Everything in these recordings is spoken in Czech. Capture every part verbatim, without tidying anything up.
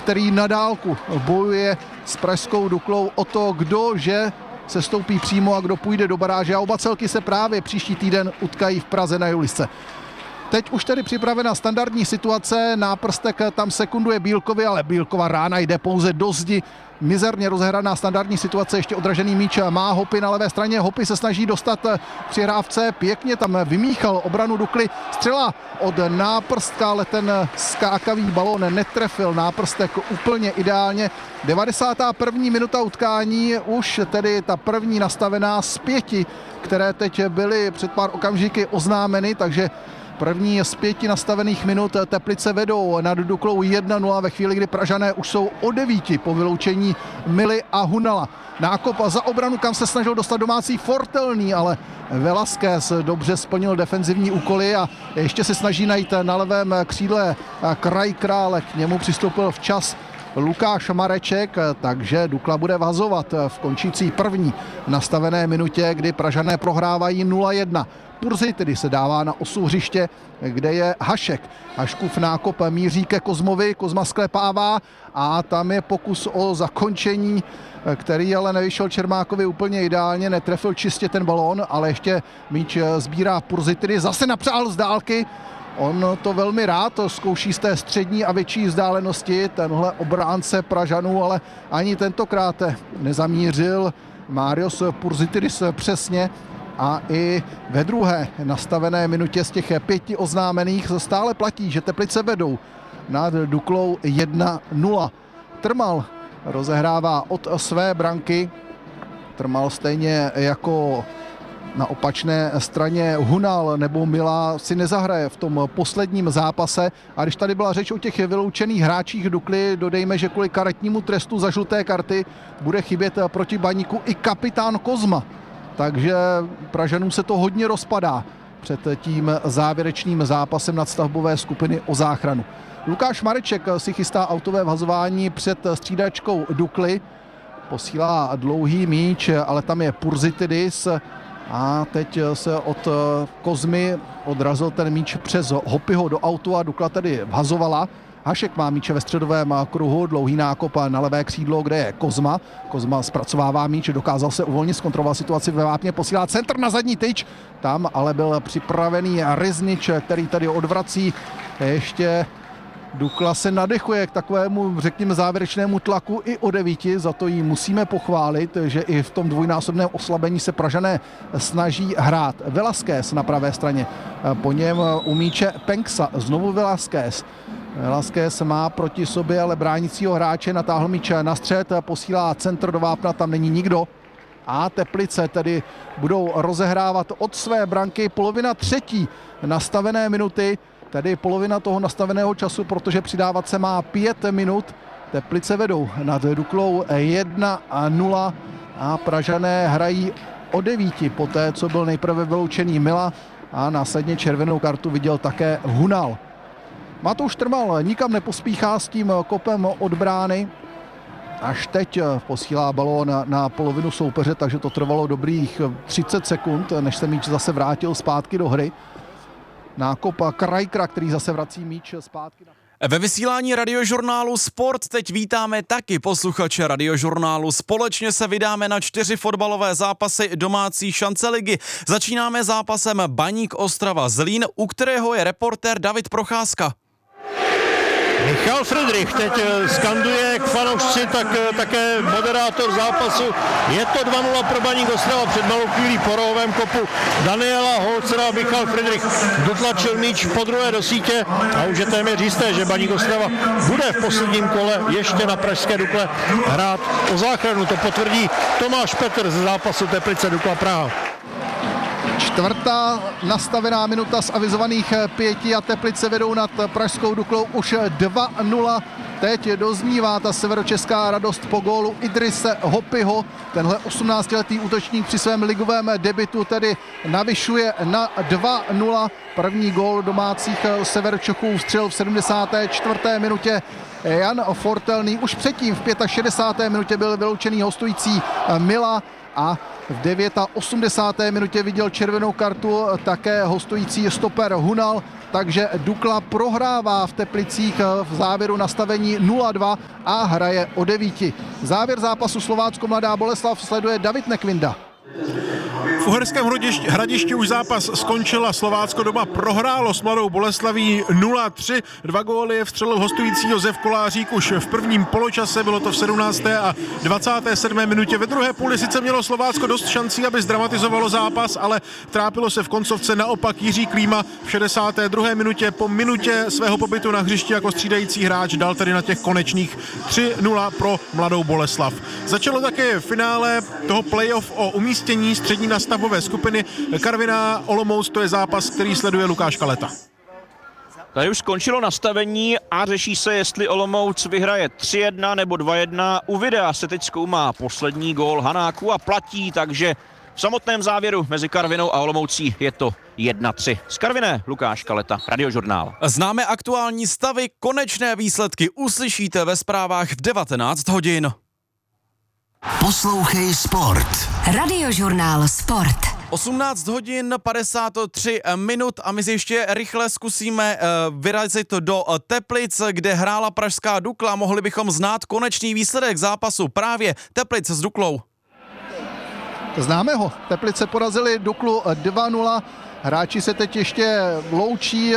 který na dálku bojuje s pražskou Duklou o to, kdo že se stoupí přímo a kdo půjde do baráže. A oba celky se právě příští týden utkají v Praze na Julisce. Teď už tedy připravena standardní situace, náprstek tam sekunduje Bílkovi, ale Bílkova rána jde pouze do zdi. Mizerně rozehraná standardní situace, ještě odražený míč má Hopy na levé straně. Hopy se snaží dostat přihrávce, pěkně tam vymíchal obranu Dukly. Střela od náprstka, ale ten skákavý balón netrefil náprstek úplně ideálně. devadesátá první minuta utkání, už tedy ta první nastavená z pěti, které teď byly před pár okamžiky oznámeny, takže první z pěti nastavených minut Teplice vedou nad Duklou jedna nula ve chvíli, kdy Pražané už jsou o devíti po vyloučení Mily a Hunala. Nákop za obranu, kam se snažil dostat domácí Fortelný, ale Velasquez dobře splnil defenzivní úkoly a ještě se snaží najít na levém křídle Krajkra, ale k němu přistoupil včas Lukáš Mareček, takže Dukla bude vazovat v končící první nastavené minutě, kdy Pražané prohrávají nula jedna. Purzy tedy se dává na osu hřiště, kde je Hašek. Haškův nákop míří ke Kozmovi, Kozma sklepává a tam je pokus o zakončení, který ale nevyšel Čermákovi úplně ideálně, netrefil čistě ten balón, ale ještě míč sbírá Purzy, tedy zase napřál z dálky. On to velmi rád zkouší z té střední a větší vzdálenosti, tenhle obránce Pražanů, ale ani tentokrát nezamířil Marios Purzitidis přesně. A i ve druhé nastavené minutě z těch pěti oznámených stále platí, že Teplice vedou nad Duklou jedna nula. Trmal rozehrává od své branky. Trmal stejně jako na opačné straně Hunal nebo Mila si nezahraje v tom posledním zápase. A když tady byla řeč o těch vyloučených hráčích Dukly, dodejme, že kvůli karetnímu trestu za žluté karty bude chybět proti Baníku i kapitán Kozma. Takže Pražanům se to hodně rozpadá před tím závěrečným zápasem nadstavbové skupiny o záchranu. Lukáš Mareček si chystá autové vhazování před střídačkou Dukly. Posílá dlouhý míč, ale tam je Purzitidis. A teď se od Kozmy odrazil ten míč přes Hopyho do autu a Dukla tedy vhazovala. Hašek má míče ve středovém kruhu, dlouhý nákop na levé křídlo, kde je Kozma. Kozma zpracovává míč, dokázal se uvolnit, zkontroloval situaci ve vápně, posílá centr na zadní tyč. Tam ale byl připravený Riznič, který tady odvrací. Ještě Dukla se nadechuje k takovému, řekněme, závěrečnému tlaku i o devíti, za to jí musíme pochválit, že i v tom dvojnásobném oslabení se Pražané snaží hrát. Velasquez na pravé straně, po něm u míče Penksa, znovu Velasquez. Velasquez má proti sobě ale bránícího hráče, natáhl míč na střed, posílá centr do vápna, tam není nikdo. A Teplice tedy budou rozehrávat od své branky polovina třetí nastavené minuty, tedy polovina toho nastaveného času, protože přidávat se má pět minut. Teplice vedou nad Duklou jedna nula a Pražané hrají o devíti, poté co byl nejprve vyloučený Mila a následně červenou kartu viděl také Hunal. Matouš Trmal nikam nepospíchá s tím kopem od brány. Až teď posílá balón na, na polovinu soupeře, takže to trvalo dobrých třicet sekund, než se míč zase vrátil zpátky do hry. Nákop Krajkra, který zase vrací míč zpátky. Ve vysílání radiožurnálu Sport teď vítáme taky posluchače radiožurnálu. Společně se vydáme na čtyři fotbalové zápasy domácí šance ligy. Začínáme zápasem Baník Ostrava Zlín, u kterého je reportér David Procházka. Michal Friedrich teď skanduje k fanoušci, tak také moderátor zápasu. Je to dva nula pro Baník Ostrava, před malou chvílí po rohovém kopu Daniela Holcera Michal Friedrich dotlačil míč po druhé do sítě a už je téměř jisté, že Baník Ostrava bude v posledním kole ještě na pražské Dukle hrát o záchranu. To potvrdí Tomáš Petr ze zápasu Teplice Dukla Praha. Čtvrtá nastavená minuta z avizovaných pěti a Teplice vedou nad pražskou Duklou už dva nula. Teď doznívá ta severočeská radost po gólu Idrise Hopyho. Tenhle osmnáctiletý útočník při svém ligovém debutu tedy navyšuje na dva nula. První gól domácích Severčechů vstřelil v sedmdesáté čtvrté minutě Jan Fortelný. Už předtím v šedesáté páté minutě byl vyloučený hostující Mila a v osmdesáté deváté minutě viděl červenou kartu také hostující stoper Hunal, takže Dukla prohrává v Teplicích v závěru nastavení nula dva a hraje o devíti. Závěr zápasu Slovácko Mladá Boleslav sleduje David Nekvinda. V Uherském Hradišti už zápas skončil a Slovácko doma prohrálo s Mladou Boleslaví nula tři. Dva góly vstřelil hostující Josef Kolářík už v prvním poločase, bylo to v sedmnácté a dvacáté sedmé minutě. Ve druhé půli sice mělo Slovácko dost šancí, aby zdramatizovalo zápas, ale trápilo se v koncovce. Naopak Jiří Klíma v šedesáté druhé minutě po minutě svého pobytu na hřišti jako střídající hráč dal tedy na těch konečných tři nula pro Mladou Boleslav. Začalo také finále toho playoff o umístění střední nastavové skupiny Karviná Olomouc, to je zápas, který sleduje Lukáš Kaleta. Tady už skončilo nastavení a řeší se, jestli Olomouc vyhraje tři jedna nebo dva jedna. U videa se teď zkoumá poslední gól Hanáku a platí, takže v samotném závěru mezi Karvinou a Olomoucí je to jedna tři. Z Karviné Lukáš Kaleta, Radiožurnál. Známe aktuální stavy, konečné výsledky uslyšíte ve zprávách v devatenáct hodin. Poslouchej Sport. Radiožurnál Sport. osmnáct hodin padesát tři minut a my si ještě rychle zkusíme uh, vyrazit do Teplic, kde hrála pražská Dukla. Mohli bychom znát konečný výsledek zápasu právě Teplic s Duklou. Známe ho. Teplice porazili Duklu dva nula. Hráči se teď ještě loučí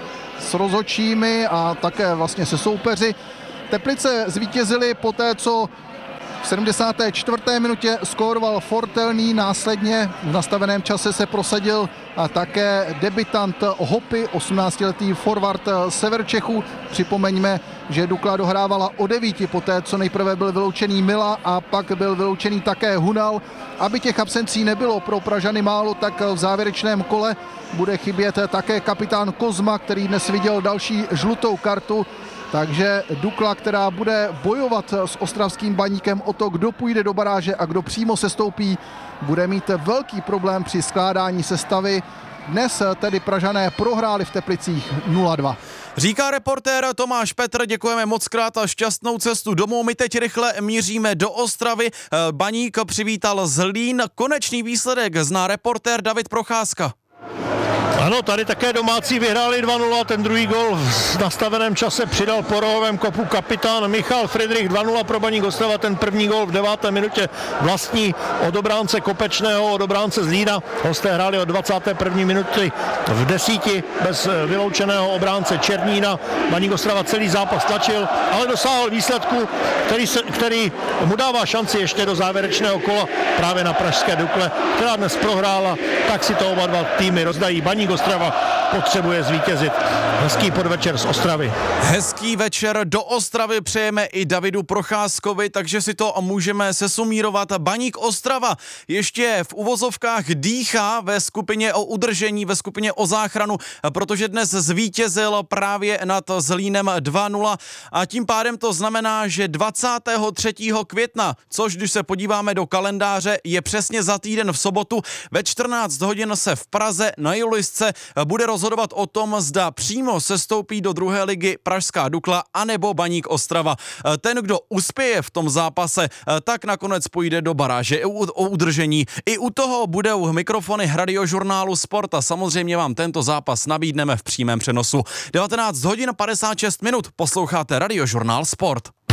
s rozhodčími a také vlastně se soupeři. Teplice zvítězili poté, co v sedmdesáté čtvrté minutě skóroval Fortelný, následně v nastaveném čase se prosadil a také debutant Hopy, osmnáctiletý forward Severčechů. Připomeňme, že Dukla dohrávala o devíti, poté co nejprve byl vyloučený Mila a pak byl vyloučený také Hunal. Aby těch absencí nebylo pro Pražany málo, tak v závěrečném kole bude chybět také kapitán Kozma, který dnes viděl další žlutou kartu. Takže Dukla, která bude bojovat s ostravským Baníkem o to, kdo půjde do baráže a kdo přímo sestoupí, bude mít velký problém při skládání sestavy. Dnes tedy Pražané prohráli v Teplicích nula dva. Říká reportér Tomáš Petr, děkujeme moc krát a šťastnou cestu domů. My teď rychle míříme do Ostravy. Baník přivítal Zlín. Konečný výsledek zná reportér David Procházka. Ano, tady také domácí vyhráli dva nula, ten druhý gol v nastaveném čase přidal po rohovém kopu kapitán Michal Friedrich, dva nula pro Baník Ostrava, ten první gol v deváté minutě vlastní od obránce Kopečného, od obránce Zlína. Hosté hráli od dvacáté první minuty v desíti bez vyloučeného obránce Černína. Baník Ostrava celý zápas tlačil, ale dosáhl výsledku, který, se, který mu dává šanci ještě do závěrečného kola právě na pražské Dukle, která dnes prohrála, tak si to oba dva týmy rozdají. Baník Ostrava potřebuje zvítězit. Hezký podvečer z Ostravy. Hezký večer do Ostravy přejeme i Davidu Procházkovi, takže si to můžeme sesumírovat. Baník Ostrava ještě v uvozovkách dýchá ve skupině o udržení, ve skupině o záchranu, protože dnes zvítězil právě nad Zlínem dva nula a tím pádem to znamená, že dvacátého třetího května, což když se podíváme do kalendáře, je přesně za týden v sobotu ve čtrnáct hodin se v Praze na Julisce bude rozhodovat o tom, zda přímo sestoupí do druhé ligy pražská Dukla anebo Baník Ostrava. Ten, kdo uspěje v tom zápase, tak nakonec půjde do baráže o udržení. I u toho budou mikrofony Radiožurnálu Sport a samozřejmě vám tento zápas nabídneme v přímém přenosu. devatenáct hodin padesát šest minut, posloucháte Radiožurnál Sport.